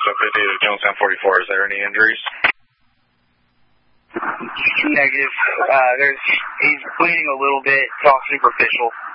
50 to Jonestown 44. Is there any injuries? Negative. He's bleeding a little bit. It's all superficial.